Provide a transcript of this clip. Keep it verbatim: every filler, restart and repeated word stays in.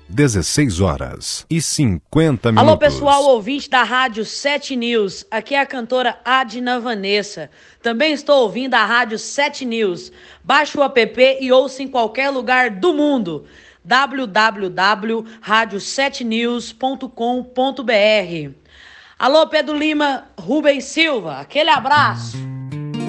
dezesseis horas e cinquenta minutos. Alô, pessoal ouvinte da Rádio sete News. Aqui é a cantora Adna Vanessa. Também estou ouvindo a Rádio sete News. Baixe o app e ouça em qualquer lugar do mundo. w w w ponto rádio sete news ponto com ponto b r. Alô, Pedro Lima, Rubens Silva. Aquele abraço.